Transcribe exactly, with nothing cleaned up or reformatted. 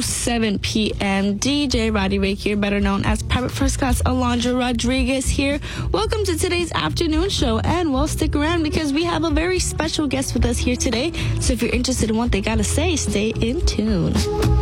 seven p.m. D J Roddy Ray here, better known as Private First Class Alondra Rodriguez here. Welcome to today's afternoon show, and well, stick around because we have a very special guest with us here today. So if you're interested in what they gotta say, stay in tune.